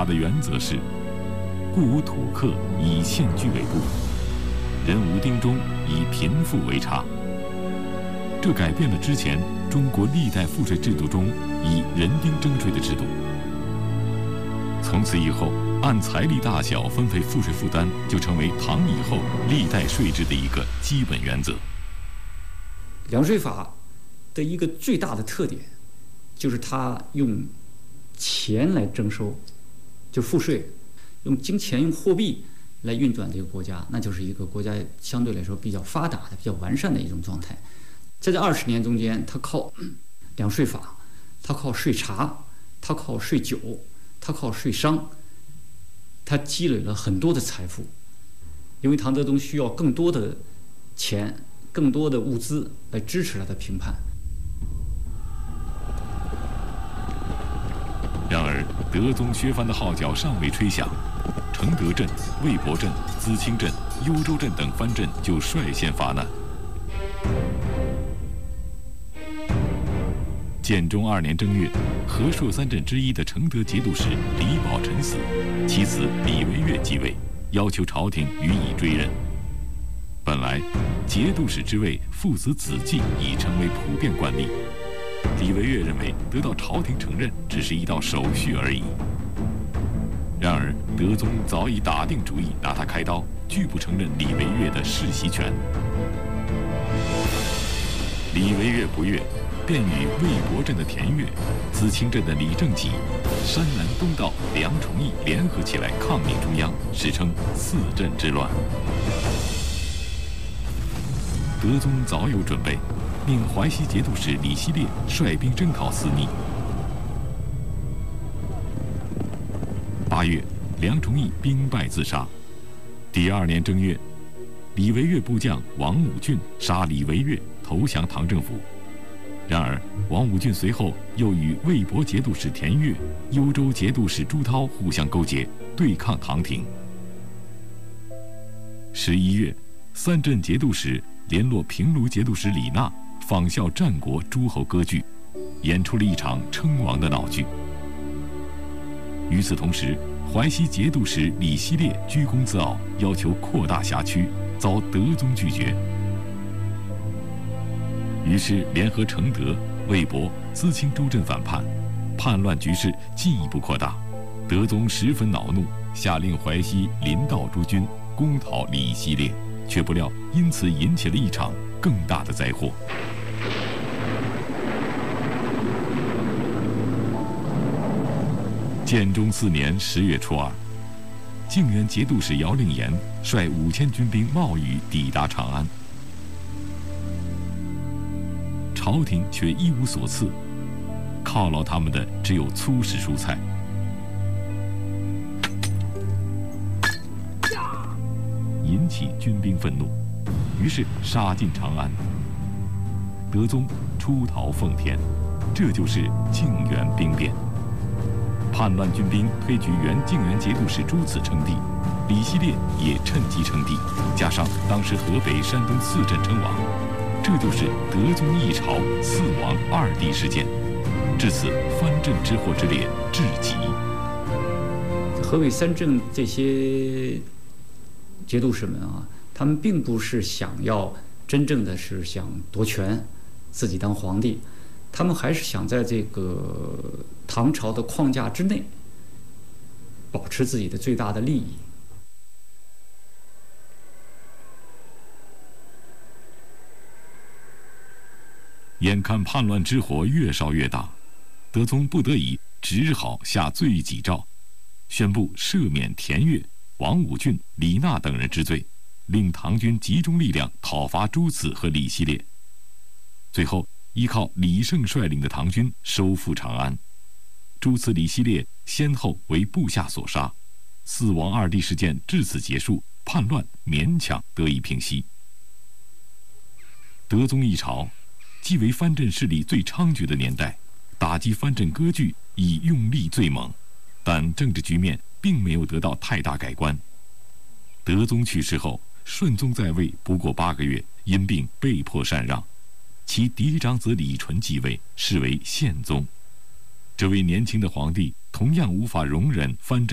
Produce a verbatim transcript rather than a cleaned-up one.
他的原则是：故无土客以县居为度，人无丁中以贫富为差。这改变了之前中国历代赋税制度中以人丁征税的制度。从此以后，按财力大小分配赋税负担就成为唐以后历代税制的一个基本原则。 两税法的一个最大的特点，就是它用钱来征收，就赋税，用金钱、用货币来运转这个国家，那就是一个国家相对来说比较发达的、比较完善的一种状态。在这二十年中间，它靠两税法，它靠税茶，它靠税酒，它靠税商，它积累了很多的财富。因为唐德宗需要更多的钱、更多的物资来支持他的评判。 然而，德宗削藩的号角尚未吹响，承德镇、魏博镇、淄青镇、幽州镇等藩镇就率先发难。建中二年正月，和硕三镇之一的承德节度使李宝臣死，其子李惟岳继位，要求朝廷予以追认。本来，节度使之位父子子继已成为普遍惯例。李惟岳认为得到朝廷承认只是一道手续而已。然而，德宗早已打定主意拿他开刀，拒不承认李惟岳的世袭权。李惟岳不悦，便与魏博镇的田悦、淄青镇的李正己、山南东道梁崇义联合起来抗命中央，史称四镇之乱。德宗早有准备，命淮西节度使李希烈率兵征讨思逆。八月，梁崇义兵败自杀。第二年正月，李惟岳部将王武俊杀李惟岳，投降唐政府。然而，王武俊随后又与魏博节度使田悦、幽州节度使朱涛互相勾结，对抗唐廷。十一月，三镇节度使联络平卢节度使李纳，仿效战国诸侯割据，演出了一场称王的闹剧。与此同时，淮西节度使李希烈居功自傲，要求扩大辖区，遭德宗拒绝。于是联合承德、魏博、淄青诸镇反叛，叛乱局势进一步扩大。德宗十分恼怒，下令淮西林道诸军攻讨李希烈，却不料因此引起了一场更大的灾祸。建中四年十月初二，靖远节度使姚令言率五千军兵冒雨抵达长安，朝廷却一无所赐，犒劳他们的只有粗食蔬菜。引起军兵愤怒，于是杀进长安。德宗出逃奉天，这就是靖远兵变。叛乱军兵推举原靖远节度使朱此称帝，李希烈也趁机称帝，加上当时河北、山东四镇称王，这就是德宗一朝四王二帝事件。至此，藩镇之祸之烈至极。 河北三镇这些节度使们啊，他们并不是想要真正的是想夺权，自己当皇帝，他们还是想在这个唐朝的框架之内，保持自己的最大的利益。 眼看叛乱之火越烧越大，德宗不得已只好下罪己诏，宣布赦免田悦、王武俊、李纳等人之罪，令唐军集中力量讨伐朱此和李希烈。最后，依靠李胜率领的唐军收复长安。朱此、李希烈先后为部下所杀，四王二帝事件至此结束，叛乱勉强得以平息。德宗一朝，既为藩镇势力最猖獗的年代，打击藩镇割据已用力最猛，但政治局面并没有得到太大改观。德宗去世后，顺宗在位不过八个月，因病被迫禅让，其嫡长子李纯继位，是为宪宗。这位年轻的皇帝同样无法容忍藩镇